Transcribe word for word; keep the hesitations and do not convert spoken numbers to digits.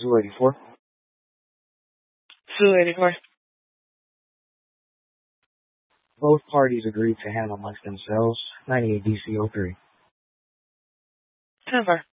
Zoo eighty-four. Sue eighty-four. Both parties agreed to handle amongst themselves. ninety-eight D C oh three. ten four.